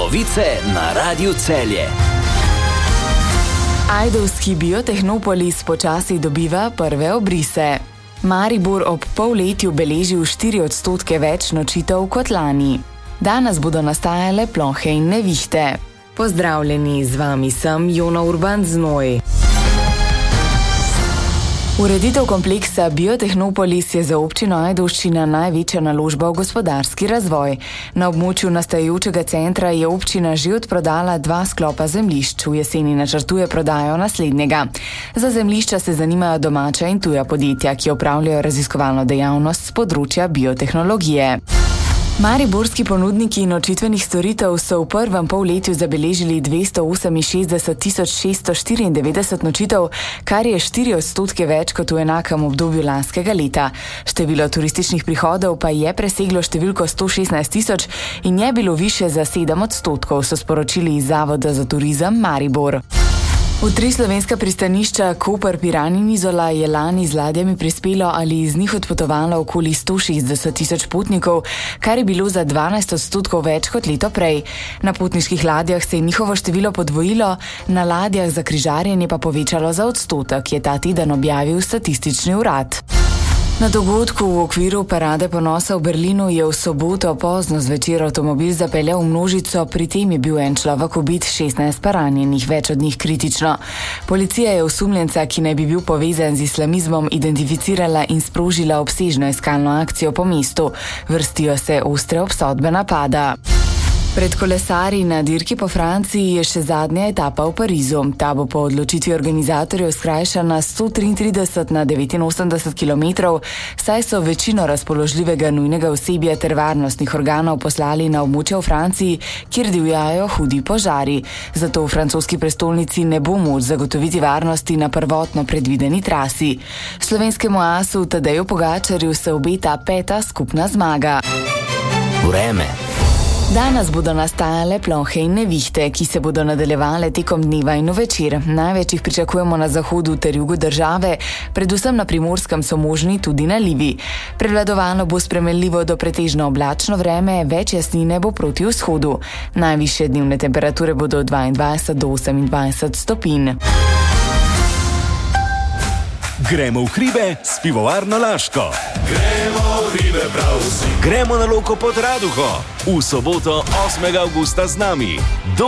Novice na Radiu Celje. Ajdovski Biotehnopolis počasi dobiva prve obrise. Maribor ob polletju beležil 4% več nočitev kot lani. Danes bodo nastajale plohe in nevihte. Pozdravljeni, z vami sem Jona Urban Znoj. Ureditev kompleksa Biotehnopolis je za občino Ajdovščina največja naložba v gospodarski razvoj. Na območju nastajajočega centra je občina že odprodala 2 sklopa zemljišč, v jeseni načrtuje prodajo naslednjega. Za zemljišča se zanimajo domača in tuja podjetja, ki opravljajo raziskovalno dejavnost z področja biotehnologije. Mariborski ponudniki nočitvenih storitev so v prvem polletju zabeležili 268.694 nočitev, kar je 4% več kot v enakem obdobju lanskega leta. Število turističnih prihodov pa je preseglo številko 116.000 in je bilo višje za 7%, so sporočili iz Zavoda za turizem Maribor. V 3 slovenska pristanišča Koper, Piran in Izola je lani z ladjami prispelo ali iz njih odpotovalo okoli 160.000 potnikov, kar je bilo za 12% več kot leto prej. Na potniških ladjah se je njihovo število podvojilo, na ladjah za križarjenje pa povečalo za odstotek, je ta teden objavil statistični urad. Na dogodku v okviru Parade ponosa v Berlinu je v soboto pozno zvečer avtomobil zapeljal v množico, pri tem je bil en človek ubit, 16 pa ranjenih, več od njih kritično. Policija je osumljenca, ki naj bi bil povezan z islamizmom, identificirala in sprožila obsežno iskalno akcijo po mestu. Vrstijo se ostre obsodbe napada. Pred kolesarji na dirki po Franciji je še zadnja etapa v Parizu. Ta bo po odločitvi organizatorjev skrajšana 133 na 89 km, saj so večino razpoložljivega nujnega osebja ter varnostnih organov poslali na območje v Franciji, kjer divjajo hudi požari. Zato v francoski prestolnici ne bo moč zagotoviti varnosti na prvotno predvideni trasi. Slovenskemu asu Tadeju Pogačarju se obeta 5. skupna zmaga. Vreme. Danes bodo nastajale plohe in nevihte, ki se bodo nadaljevale tekom dneva in večer. Največ jih pričakujemo na zahodu ter jugu države, predvsem na Primorskem so možni tudi nalivi. Prevladovalo bo spremenljivo do pretežno oblačno vreme, več jasnine bo proti vzhodu. Najvišje dnevne temperature bodo od 22 do 28 stopinj. Gremo v hribe s pivovarno Laško. Gremo v hribe prav vsi. Gremo na Loko pod Raduho. V soboto 8. avgusta z nami.